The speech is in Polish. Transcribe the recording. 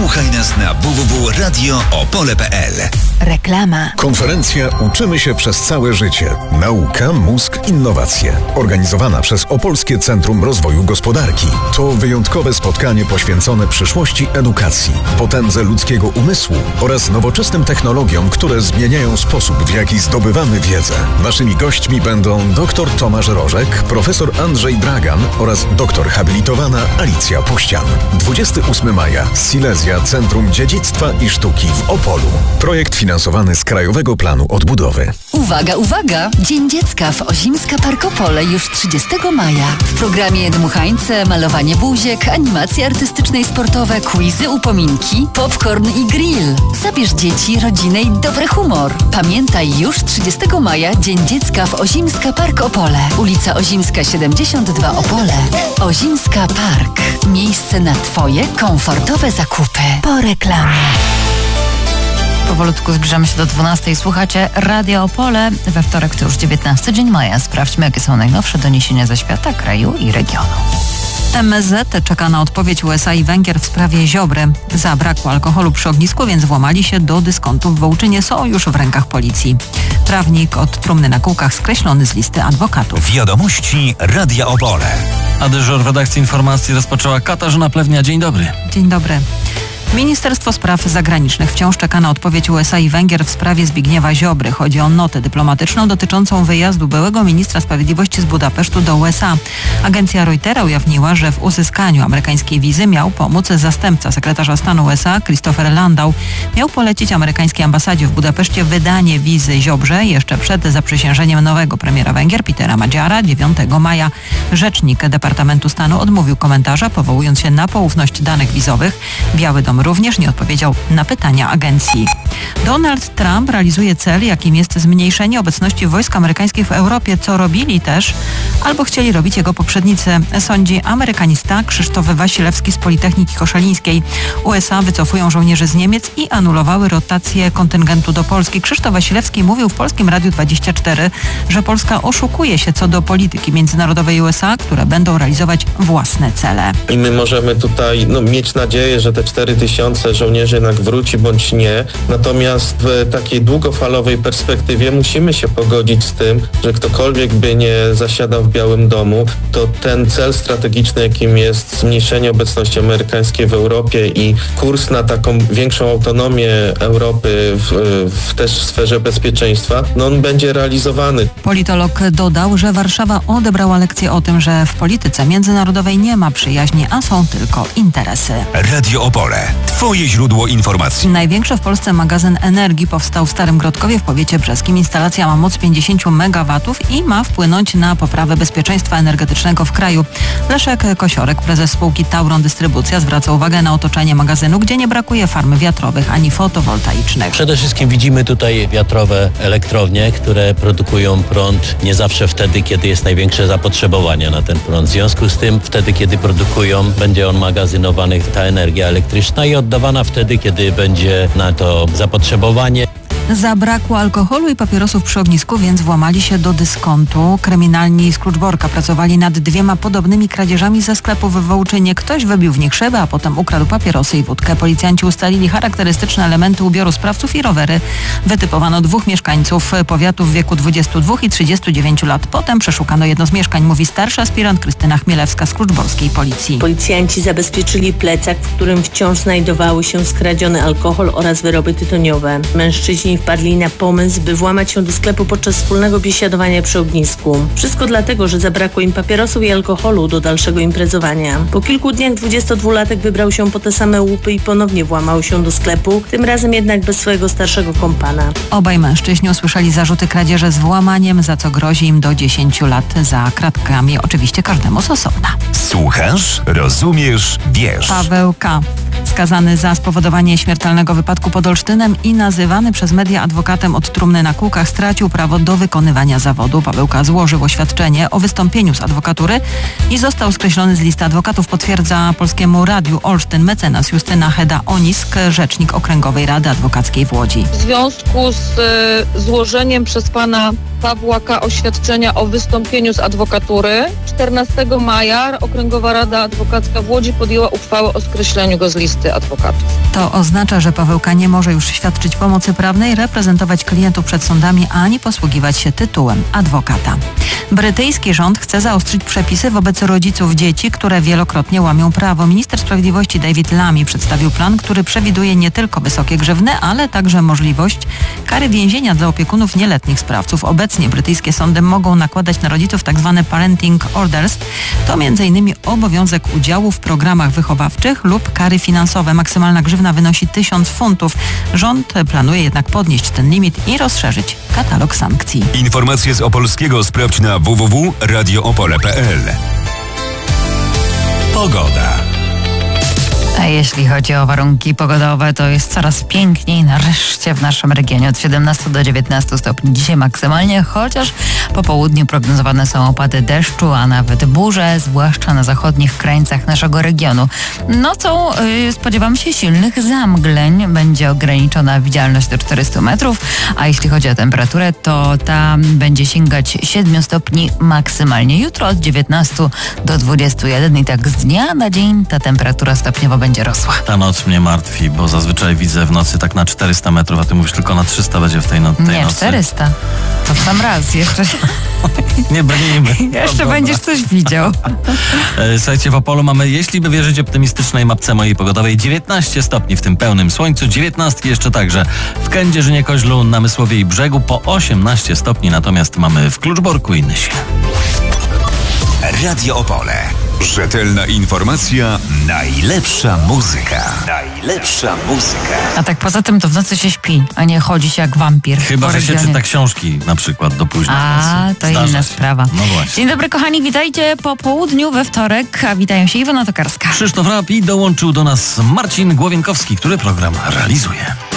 Słuchaj nas na www.radioopole.pl. Reklama. Konferencja Uczymy się przez całe życie. Nauka, mózg, innowacje. Organizowana przez Opolskie Centrum Rozwoju Gospodarki. To wyjątkowe spotkanie poświęcone przyszłości edukacji, potędze ludzkiego umysłu oraz nowoczesnym technologiom, które zmieniają sposób, w jaki zdobywamy wiedzę. Naszymi gośćmi będą dr Tomasz Rożek, profesor Andrzej Dragan oraz doktor habilitowana Alicja Puścian. 28 maja. Silesia Centrum Dziedzictwa i Sztuki w Opolu. Projekt finansowany z Krajowego Planu Odbudowy. Uwaga, uwaga! Dzień Dziecka w Ozimska Park Opole już 30 maja. W programie dmuchańce, malowanie buziek, animacje artystyczne i sportowe, quizy, upominki, popcorn i grill. Zabierz dzieci, rodzinę i dobry humor. Pamiętaj, już 30 maja Dzień Dziecka w Ozimska Park Opole. Ulica Ozimska 72 Opole. Ozimska Park. Miejsce na Twoje komfortowe zakupy. Po reklamie. Powolutku zbliżamy się do 12. Słuchacie Radio Opole. We wtorek to już 19 dzień maja. Sprawdźmy, jakie są najnowsze doniesienia ze świata, kraju i regionu. MSZ czeka na odpowiedź USA i Węgier w sprawie Ziobry. Zabrakło alkoholu przy ognisku, więc włamali się do dyskontów w Wołczynie, są już w rękach policji. Prawnik od trumny na kółkach skreślony z listy adwokatów. Wiadomości Radia Opole. A dyżur redakcji informacji rozpoczęła Katarzyna Plewnia. Dzień dobry. Dzień dobry. Ministerstwo Spraw Zagranicznych wciąż czeka na odpowiedź USA i Węgier w sprawie Zbigniewa Ziobry. Chodzi o notę dyplomatyczną dotyczącą wyjazdu byłego ministra sprawiedliwości z Budapesztu do USA. Agencja Reutera ujawniła, że w uzyskaniu amerykańskiej wizy miał pomóc zastępca sekretarza stanu USA Christopher Landau. Miał polecić amerykańskiej ambasadzie w Budapeszcie wydanie wizy Ziobrze jeszcze przed zaprzysiężeniem nowego premiera Węgier Petera Magyara 9 maja. Rzecznik Departamentu Stanu odmówił komentarza, powołując się na poufność danych wizowych. Biały Dom również nie odpowiedział na pytania agencji. Donald Trump realizuje cel, jakim jest zmniejszenie obecności wojsk amerykańskich w Europie, co robili też albo chcieli robić jego poprzednicy, sądzi amerykanista Krzysztof Wasilewski z Politechniki Koszalińskiej. USA wycofują żołnierzy z Niemiec i anulowały rotację kontyngentu do Polski. Krzysztof Wasilewski mówił w Polskim Radiu 24, że Polska oszukuje się co do polityki międzynarodowej USA, które będą realizować własne cele. I my możemy tutaj mieć nadzieję, że te 4000 żołnierzy jednak wróci bądź nie. Natomiast w takiej długofalowej perspektywie musimy się pogodzić z tym, że ktokolwiek by nie zasiadał w Białym Domu, to ten cel strategiczny, jakim jest zmniejszenie obecności amerykańskiej w Europie i kurs na taką większą autonomię Europy w też sferze bezpieczeństwa, on będzie realizowany. Politolog dodał, że Warszawa odebrała lekcję o tym, że w polityce międzynarodowej nie ma przyjaźni, a są tylko interesy. Radio Opole. Twoje źródło informacji. Największy w Polsce magazyn energii powstał w Starym Grodkowie w powiecie brzeskim. Instalacja ma moc 50 MW i ma wpłynąć na poprawę bezpieczeństwa energetycznego w kraju. Leszek Kosiorek, prezes spółki Tauron Dystrybucja, zwraca uwagę na otoczenie magazynu, gdzie nie brakuje farm wiatrowych ani fotowoltaicznych. Przede wszystkim widzimy tutaj wiatrowe elektrownie, które produkują prąd nie zawsze wtedy, kiedy jest największe zapotrzebowanie na ten prąd. W związku z tym wtedy, kiedy produkują, będzie on magazynowany, ta energia elektryczna i oddawana wtedy, kiedy będzie na to zapotrzebowanie. Zabrakło alkoholu i papierosów przy ognisku, więc włamali się do dyskontu. Kryminalni z Kluczborka pracowali nad 2 podobnymi kradzieżami ze sklepów w Wołczynie. Ktoś wybił w nich szyby, a potem ukradł papierosy i wódkę. Policjanci ustalili charakterystyczne elementy ubioru sprawców i rowery. Wytypowano 2 mieszkańców powiatu w wieku 22 i 39 lat. Potem przeszukano jedno z mieszkań, mówi starszy aspirant Krystyna Chmielewska z kluczborskiej policji. Policjanci zabezpieczyli plecak, w którym wciąż znajdowały się skradziony alkohol oraz wyroby tytoniowe. Mężczyźni wpadli na pomysł, by włamać się do sklepu podczas wspólnego biesiadowania przy ognisku. Wszystko dlatego, że zabrakło im papierosów i alkoholu do dalszego imprezowania. Po kilku dniach 22-latek wybrał się po te same łupy i ponownie włamał się do sklepu, tym razem jednak bez swojego starszego kompana. Obaj mężczyźni usłyszeli zarzuty kradzieży z włamaniem, za co grozi im do 10 lat za kratkami, oczywiście każdemu z osobna. Słuchasz, rozumiesz, wiesz. Paweł K., skazany za spowodowanie śmiertelnego wypadku pod Olsztynem i nazywany przez media adwokatem od trumny na kółkach, stracił prawo do wykonywania zawodu. Paweł K. złożył oświadczenie o wystąpieniu z adwokatury i został skreślony z listy adwokatów, potwierdza Polskiemu Radiu Olsztyn mecenas Justyna Heda-Onisk, rzecznik Okręgowej Rady Adwokackiej w Łodzi. W związku z złożeniem przez pana Pawła K. oświadczenia o wystąpieniu z adwokatury. 14 maja Okręgowa Rada Adwokacka w Łodzi podjęła uchwałę o skreśleniu go z listy adwokatów. To oznacza, że Paweł K. nie może już świadczyć pomocy prawnej, reprezentować klientów przed sądami, ani posługiwać się tytułem adwokata. Brytyjski rząd chce zaostrzyć przepisy wobec rodziców dzieci, które wielokrotnie łamią prawo. Minister Sprawiedliwości David Lammy przedstawił plan, który przewiduje nie tylko wysokie grzywny, ale także możliwość kary więzienia dla opiekunów nieletnich sprawców. Obecnie brytyjskie sądy mogą nakładać na rodziców tzw. parenting orders. To m.in. obowiązek udziału w programach wychowawczych lub kary finansowe. Maksymalna grzywna wynosi 1000 funtów. Rząd planuje jednak podnieść ten limit i rozszerzyć katalog sankcji. Informacje z Opolskiego sprawdź na www.radioopole.pl. Pogoda. A jeśli chodzi o warunki pogodowe, to jest coraz piękniej nareszcie w naszym regionie. Od 17 do 19 stopni dzisiaj maksymalnie, chociaż po południu prognozowane są opady deszczu, a nawet burze, zwłaszcza na zachodnich krańcach naszego regionu. Nocą spodziewam się silnych zamgleń. Będzie ograniczona widzialność do 400 metrów, a jeśli chodzi o temperaturę, to ta będzie sięgać 7 stopni maksymalnie. Jutro od 19 do 21 i tak z dnia na dzień ta temperatura stopniowo będzie rosła. Ta noc mnie martwi, bo zazwyczaj widzę w nocy tak na 400 metrów, a ty mówisz tylko na 300 będzie w tej nocy. Nie, 400. To sam raz jeszcze. Nie brnijmy. Jeszcze będziesz coś widział. Słuchajcie, w Opolu mamy, jeśli by wierzyć optymistycznej mapce mojej pogodowej, 19 stopni w tym pełnym słońcu, 19 jeszcze także w Kędzierzynie, Koźlu, Namysłowie i Brzegu, po 18 stopni natomiast mamy w Kluczborku i Nysie. Radio Opole. Rzetelna informacja, najlepsza muzyka. Najlepsza muzyka. A tak poza tym to w nocy się śpi, a nie chodzi się jak wampir. Chyba, że się czyta książki na przykład do późna w nocy. To inna sprawa. No właśnie. Dzień dobry kochani, witajcie po południu we wtorek, a witają się Iwona Tokarska. Krzysztof Rap i dołączył do nas Marcin Głowienkowski, który program realizuje.